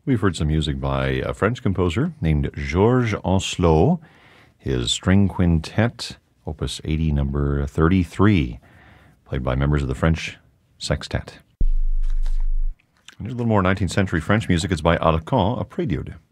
We've heard some music by a French composer named Georges Ancelot, his string quintet, Opus 80, number 33, played by members of the French Sextet. And here's a little more 19th century French music. It's by Alcan, a prelude.